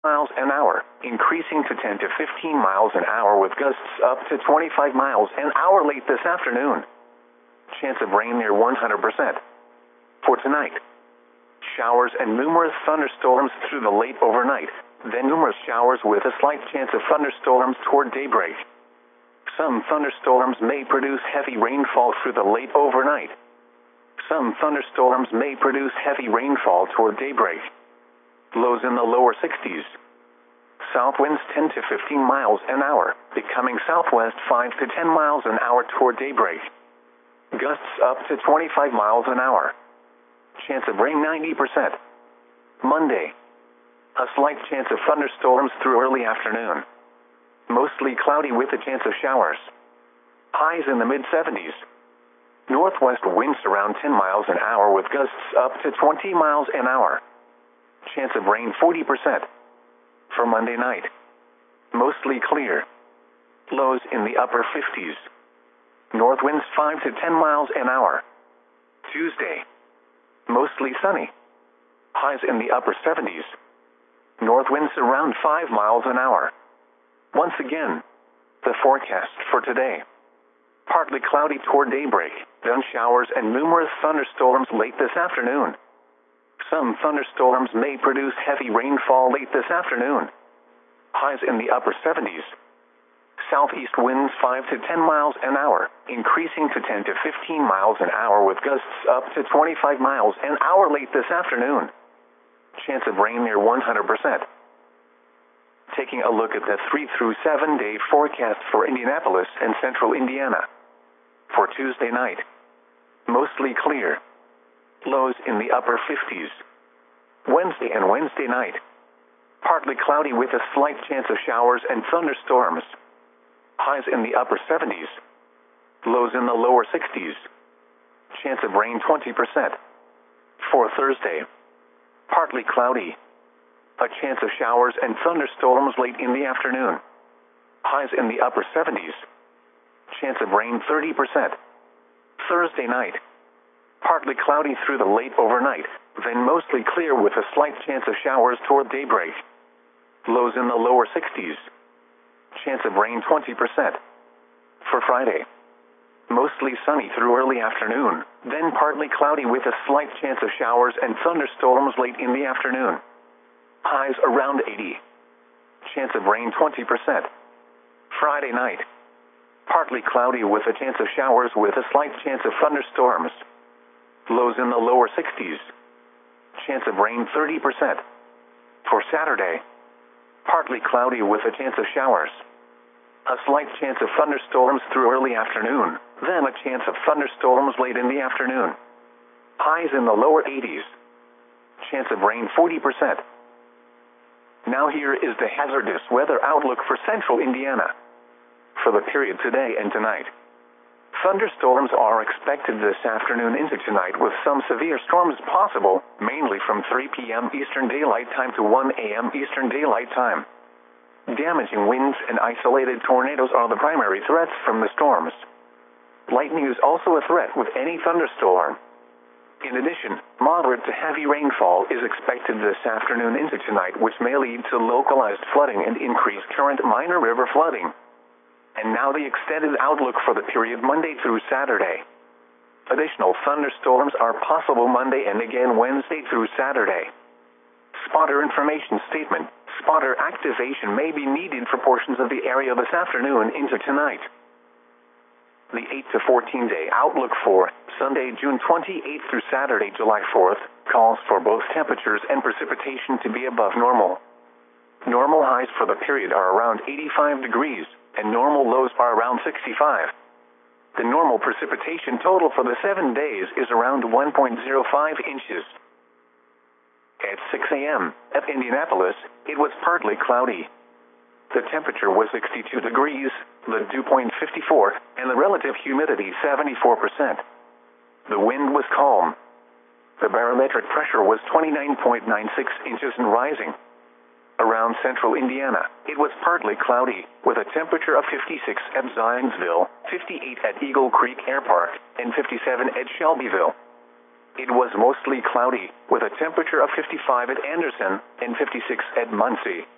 miles an hour, increasing to 10 to 15 miles an hour with gusts up to 25 miles an hour late this afternoon. Chance of rain near 100%. For tonight, showers and numerous thunderstorms through the late overnight, then numerous showers with a slight chance of thunderstorms toward daybreak. Some thunderstorms may produce heavy rainfall through the late overnight. Some thunderstorms may produce heavy rainfall toward daybreak. Lows in the lower 60s. South winds 10 to 15 miles an hour, becoming southwest 5 to 10 miles an hour toward daybreak. Gusts up to 25 miles an hour. Chance of rain 90%. Monday. A slight chance of thunderstorms through early afternoon. Mostly cloudy with a chance of showers. Highs in the mid-70s. Northwest winds around 10 miles an hour with gusts up to 20 miles an hour. Chance of rain 40%. For Monday night. Mostly clear. Lows in the upper 50s. North winds 5 to 10 miles an hour. Tuesday. Mostly sunny. Highs in the upper 70s. North winds around 5 miles an hour. Once again, the forecast for today. Partly cloudy toward daybreak, then showers and numerous thunderstorms late this afternoon. Some thunderstorms may produce heavy rainfall late this afternoon. Highs in the upper 70s. Southeast winds 5 to 10 miles an hour, increasing to 10 to 15 miles an hour with gusts up to 25 miles an hour late this afternoon. Chance of rain near 100%. Taking a look at the 3 through 7 day forecast for Indianapolis and central Indiana. For Tuesday night, mostly clear. Lows in the upper 50s. Wednesday and Wednesday night, partly cloudy with a slight chance of showers and thunderstorms. Highs in the upper 70s. Lows in the lower 60s. Chance of rain 20%. For Thursday, partly cloudy. A chance of showers and thunderstorms late in the afternoon. Highs in the upper 70s. Chance of rain 30%. Thursday night, partly cloudy through the late overnight, then mostly clear with a slight chance of showers toward daybreak. Lows in the lower 60s. Chance of rain 20%. For Friday, mostly sunny through early afternoon, then partly cloudy with a slight chance of showers and thunderstorms late in the afternoon. Highs around 80. Chance of rain 20%. Friday night, partly cloudy with a chance of showers with a slight chance of thunderstorms. Lows in the lower 60s. Chance of rain 30%. For Saturday, partly cloudy with a chance of showers. A slight chance of thunderstorms through early afternoon, then a chance of thunderstorms late in the afternoon. Highs in the lower 80s. Chance of rain 40%. Now here is the hazardous weather outlook for central Indiana. For the period today and tonight. Thunderstorms are expected this afternoon into tonight with some severe storms possible, mainly from 3 p.m. Eastern Daylight Time to 1 a.m. Eastern Daylight Time. Damaging winds and isolated tornadoes are the primary threats from the storms. Lightning is also a threat with any thunderstorm. In addition, moderate to heavy rainfall is expected this afternoon into tonight, which may lead to localized flooding and increased current minor river flooding. And now the extended outlook for the period Monday through Saturday. Additional thunderstorms are possible Monday and again Wednesday through Saturday. Spotter information statement. Spotter activation may be needed for portions of the area this afternoon into tonight. The 8 to 14 day outlook for Sunday, June 28th through Saturday, July 4th, calls for both temperatures and precipitation to be above normal. Normal highs for the period are around 85 degrees, and normal lows are around 65. The normal precipitation total for the 7 days is around 1.05 inches. At 6 a.m. at Indianapolis, it was partly cloudy. The temperature was 62 degrees, the dew point 54, and the relative humidity 74%. The wind was calm. The barometric pressure was 29.96 inches and rising. Around central Indiana, it was partly cloudy, with a temperature of 56 at Zionsville, 58 at Eagle Creek Air Park, and 57 at Shelbyville. It was mostly cloudy, with a temperature of 55 at Anderson and 56 at Muncie.